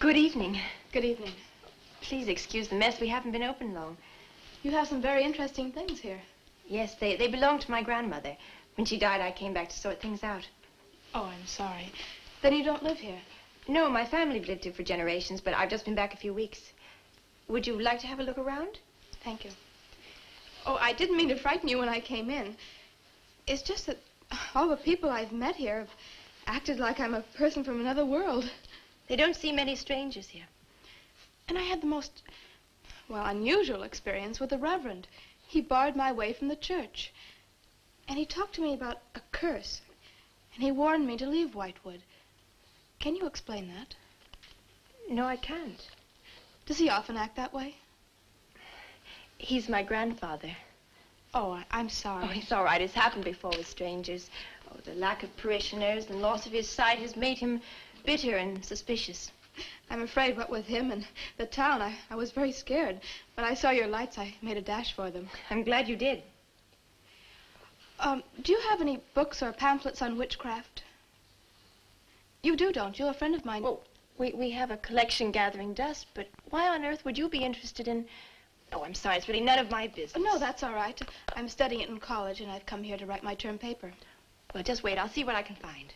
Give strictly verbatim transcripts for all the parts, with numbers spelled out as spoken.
Good evening. Good evening. Please excuse the mess. We haven't been open long. You have some very interesting things here. Yes, they, they belonged to my grandmother. When she died, I came back to sort things out. Oh, I'm sorry. Then you don't live here? No, my family have lived here for generations, but I've just been back a few weeks. Would you like to have a look around? Thank you. Oh, I didn't mean to frighten you when I came in. It's just that all the people I've met here have acted like I'm a person from another world. They don't see many strangers here. And I had the most, well, unusual experience with the Reverend. He barred my way from the church. And he talked to me about a curse. And he warned me to leave Whitewood. Can you explain that? No, I can't. Does he often act that way? He's my grandfather. Oh, I, I'm sorry. Oh, it's all right. It's happened before with strangers. Oh, the lack of parishioners and loss of his sight has made him bitter and suspicious. I'm afraid what with him and the town, I, I was very scared. When I saw your lights, I made a dash for them. I'm glad you did. Um, do you have any books or pamphlets on witchcraft? You do, don't you? A friend of mine... Well, we, we have a collection gathering dust, but why on earth would you be interested in... Oh, I'm sorry. It's really none of my business. No, that's all right. I'm studying it in college, and I've come here to write my term paper. Well, just wait. I'll see what I can find.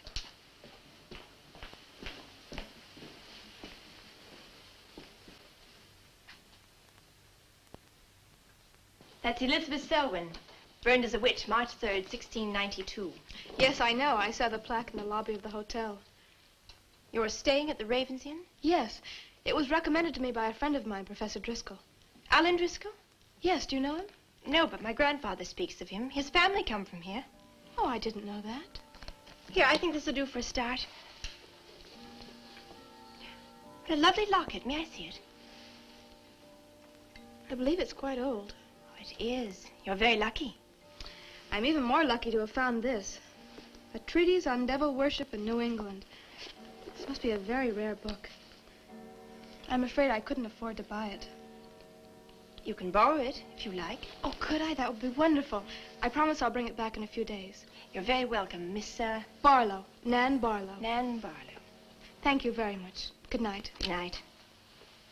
That's Elizabeth Selwyn, burned as a witch, March third, sixteen ninety-two. Yes, I know. I saw the plaque in the lobby of the hotel. You're staying at the Ravens Inn? Yes. It was recommended to me by a friend of mine, Professor Driscoll. Alan Driscoll? Yes, do you know him? No, but my grandfather speaks of him. His family come from here. Oh, I didn't know that. Here, I think this will do for a start. What a lovely locket. May I see it? I believe it's quite old. Oh, it is. You're very lucky. I'm even more lucky to have found this. A treatise on devil worship in New England. This must be a very rare book. I'm afraid I couldn't afford to buy it. You can borrow it, if you like. Oh, could I? That would be wonderful. I promise I'll bring it back in a few days. You're very welcome, Miss, uh... Barlow. Nan Barlow. Nan Barlow. Thank you very much. Good night. Good night.